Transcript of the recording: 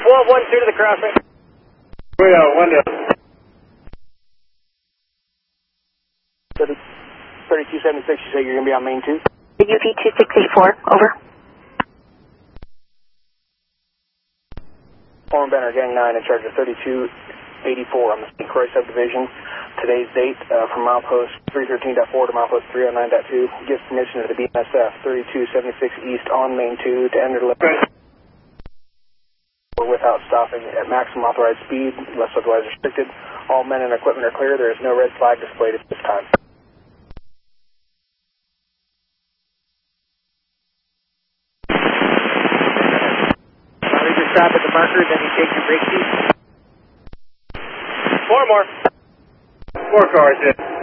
12-1-2 to the crossing. Window. 3276, you say you're going to be on main 2? UP 2684, over. Foreman Benner, Gang 9, in charge of 3284 on the St. Croix subdivision. Today's date from milepost 313.4 to milepost 309.2 gives permission to the BNSF 3276 East on main 2 to enter the left without stopping at maximum authorized speed unless otherwise restricted. All men and equipment are clear. There is no red flag displayed at this time. Stop at the marker, then you take your brake seat. 4 more. 4 cars in.